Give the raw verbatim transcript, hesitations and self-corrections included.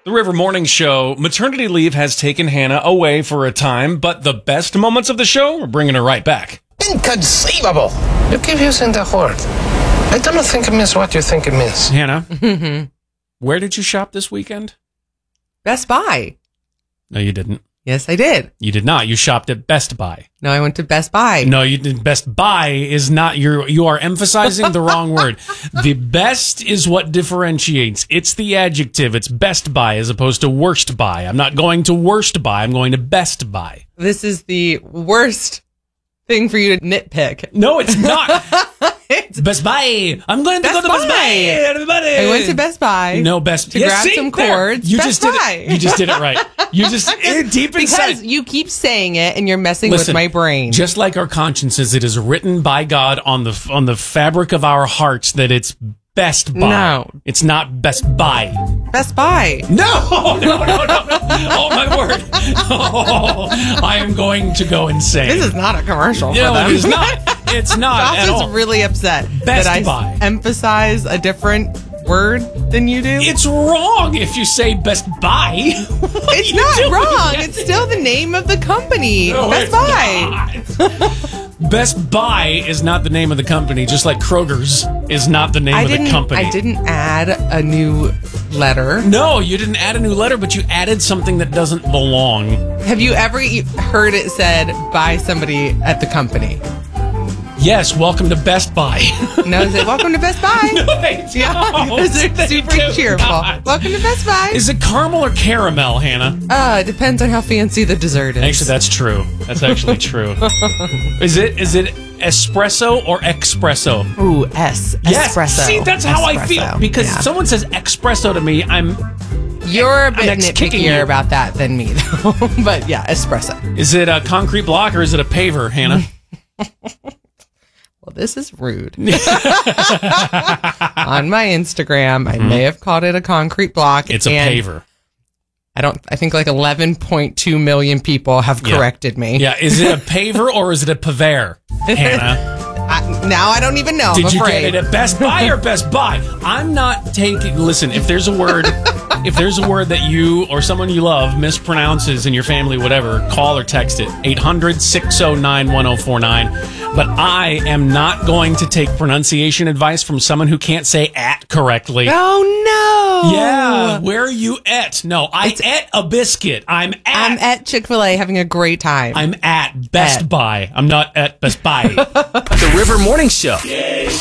The River Morning Show. Maternity leave has taken Hannah away for a time, but the best moments of the show are bringing her right back. Inconceivable! You keep using that word. I don't think it means what you think it means. Hannah, where did you shop this weekend? Best Buy. No, you didn't. Yes, I did. You did not. You shopped at Best Buy. No, I went to Best Buy. No, you didn't. Best Buy is not your. You are emphasizing the wrong word. The best is what differentiates. It's the adjective. It's Best Buy as opposed to Worst Buy. I'm not going to Worst Buy. I'm going to Best Buy. This is the worst thing for you to nitpick. No, it's not. It's Best Buy. I'm going to Best go to Best Buy. Buy. Everybody. I went to Best Buy. No, Best to Yeah, grab see, some there. cords. You Best just did Buy. it. You just did it right. You just eh, deep inside. Because you keep saying it and you're messing Listen, with my brain. Just like our consciences, it is written by God on the on the fabric of our hearts that it's Best Buy. No. It's not Best Buy. Best Buy. No, no, no, no, no. Oh, my word. Oh, I am going to go insane. This is not a commercial No, for them. it is not. It's not at Josh all. is really upset Best that I Buy. emphasize a different word than you do. It's wrong if you say Best Buy. It's not wrong. It's still the name of the company. No, Best it's Buy. not. Best Buy is not the name of the company, just like Kroger's is not the name I of didn't. the company. I didn't add a new letter. No, you didn't add a new letter, but you added something that doesn't belong. Have you ever e- heard it said by somebody at the company? Yes, welcome to Best Buy. No, is it welcome to Best Buy? No, they Yeah, don't. it's They super do cheerful. not. Welcome to Best Buy. Is it caramel or caramel, Hannah? Uh, it depends on how fancy the dessert is. Actually, that's true. That's actually true. Is it is it espresso or espresso? Ooh, S. Yes. Espresso. See, that's how I feel. Espresso. Because Yeah. if someone says espresso to me, I'm. You're a I'm bit ex-kicking you. nitpickier about that than me, though. But yeah, espresso. Is it a concrete block or is it a paver, Hannah? Well, this is rude. On my Instagram, I may have called it a concrete block. It's a and paver. I don't. I think like eleven point two million people have Yeah. corrected me. Yeah, is it a paver or is it a paver, Hannah? I, now I don't even know. Did I'm you afraid. get it at Best Buy or Best Buy? I'm not taking. Listen, if there's a word, if there's a word that you or someone you love mispronounces in your family, whatever, call or text it eight hundred, six oh nine, one oh four nine. But I am not going to take pronunciation advice from someone who can't say "at" correctly. Oh no! Yeah, where are you at? No, I ate a biscuit. I'm at. I'm at Chick-fil-A having a great time. I'm at Best At. Buy. I'm not at Best Buy. The River Morning Show.